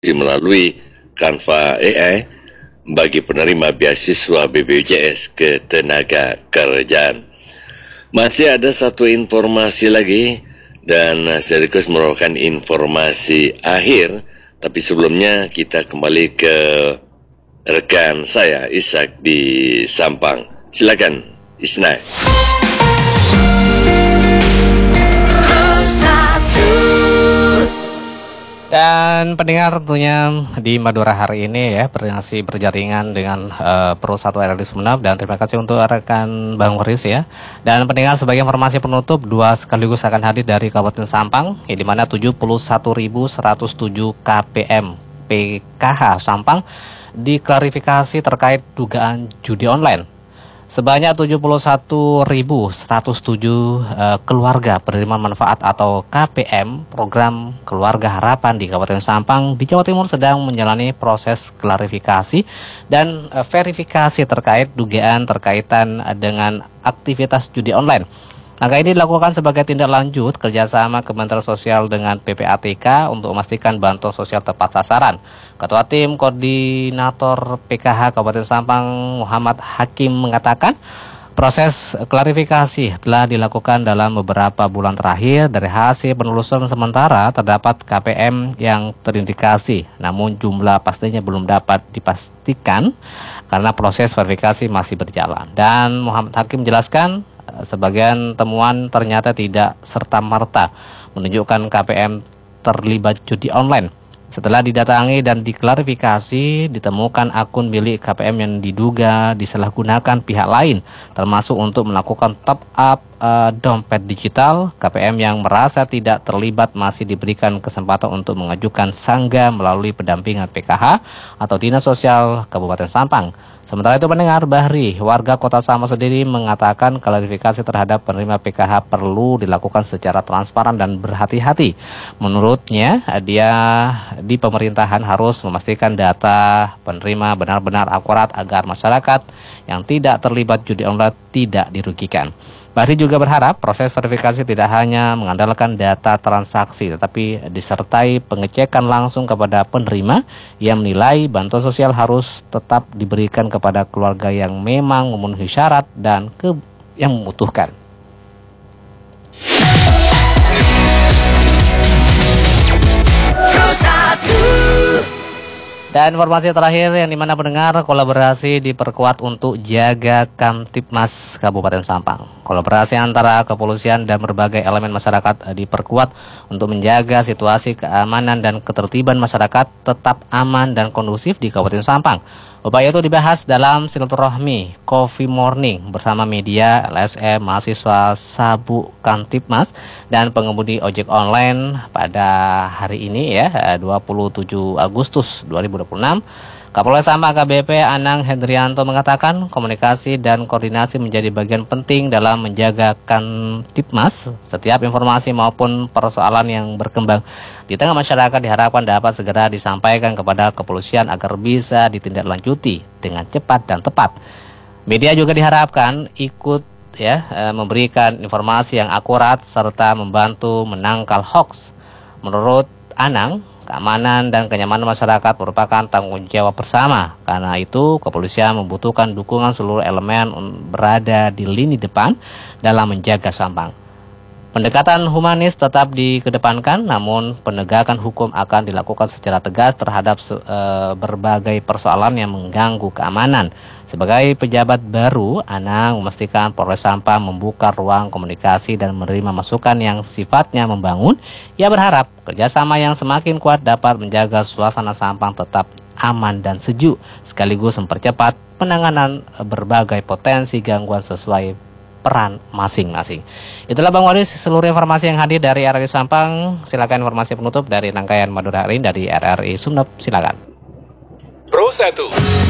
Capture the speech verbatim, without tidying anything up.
melalui Canva A I bagi penerima beasiswa B P J S Ketenaga Kerjaan. Masih ada satu informasi lagi dan sekaligus merupakan informasi akhir, tapi sebelumnya kita kembali ke rekan saya Ishak di Sampang. Silakan Isnai. Dan pendengar tentunya di Madura hari ini ya masih berjaringan dengan uh, Pro satu R R I Sumeneb, dan terima kasih untuk rekan Bang Waris ya. Dan pendengar, sebagai informasi penutup, dua sekaligus akan hadir dari Kabupaten Sampang, ya, di mana tujuh puluh satu ribu seratus tujuh K P M P K H Sampang diklarifikasi terkait dugaan judi online. Sebanyak tujuh puluh satu ribu seratus tujuh uh, keluarga penerima manfaat atau K P M program Keluarga Harapan di Kabupaten Sampang di Jawa Timur sedang menjalani proses klarifikasi dan uh, verifikasi terkait dugaan terkaitan dengan aktivitas judi online. Langkah ini dilakukan sebagai tindak lanjut kerjasama Kementerian Sosial dengan P P A T K untuk memastikan bantuan sosial tepat sasaran. Ketua Tim Koordinator P K H Kabupaten Sampang Muhammad Hakim mengatakan proses klarifikasi telah dilakukan dalam beberapa bulan terakhir. Dari hasil penelusuran sementara terdapat K P M yang terindikasi, namun jumlah pastinya belum dapat dipastikan karena proses verifikasi masih berjalan. Dan Muhammad Hakim menjelaskan sebagian temuan ternyata tidak serta-merta menunjukkan K P M terlibat judi online. Setelah didatangi dan diklarifikasi, ditemukan akun milik K P M yang diduga disalahgunakan pihak lain, termasuk untuk melakukan top up uh, dompet digital. K P M yang merasa tidak terlibat masih diberikan kesempatan untuk mengajukan sanggah melalui pendampingan P K H atau Dinas Sosial Kabupaten Sampang. Sementara itu, pendengar, Bahri, warga Kota Sampang sendiri mengatakan klarifikasi terhadap penerima P K H perlu dilakukan secara transparan dan berhati-hati. Menurutnya, dia di pemerintahan harus memastikan data penerima benar-benar akurat agar masyarakat yang tidak terlibat judi online tidak dirugikan. Bahri juga berharap proses verifikasi tidak hanya mengandalkan data transaksi, tetapi disertai pengecekan langsung kepada penerima yang menilai bantuan sosial harus tetap diberikan kepada keluarga yang memang memenuhi syarat dan ke yang membutuhkan. Dan informasi terakhir yang dimana pendengar, kolaborasi diperkuat untuk jaga Kamtibmas Kabupaten Sampang. Kolaborasi antara kepolisian dan berbagai elemen masyarakat diperkuat untuk menjaga situasi keamanan dan ketertiban masyarakat tetap aman dan kondusif di Kabupaten Sampang. Upaya itu dibahas dalam silaturahmi Coffee Morning bersama media, L S M, mahasiswa Sabu Kamtibmas dan pengemudi ojek online pada hari ini ya, dua puluh tujuh Agustus dua ribu dua puluh enam. Kapolres Sampang A K B P Anang Hendrianto mengatakan komunikasi dan koordinasi menjadi bagian penting dalam menjaga Kamtibmas. Setiap informasi maupun persoalan yang berkembang di tengah masyarakat diharapkan dapat segera disampaikan kepada kepolisian agar bisa ditindaklanjuti dengan cepat dan tepat. Media juga diharapkan ikut ya memberikan informasi yang akurat serta membantu menangkal hoax. Menurut Anang, keamanan dan kenyamanan masyarakat merupakan tanggung jawab bersama. Karena itu, kepolisian membutuhkan dukungan seluruh elemen berada di lini depan dalam menjaga Sampang. Pendekatan humanis tetap dikedepankan, namun penegakan hukum akan dilakukan secara tegas terhadap e, berbagai persoalan yang mengganggu keamanan. Sebagai pejabat baru, Anang memastikan Polres Sampang membuka ruang komunikasi dan menerima masukan yang sifatnya membangun. Ia berharap kerjasama yang semakin kuat dapat menjaga suasana Sampang tetap aman dan sejuk, sekaligus mempercepat penanganan berbagai potensi gangguan sesuai peran masing-masing. Itulah Bang Waris, seluruh informasi yang hadir dari R R I Sampang. Silakan informasi penutup dari rangkaian Madura hari ini dari R R I Sumeneb. Silakan. Pro satu.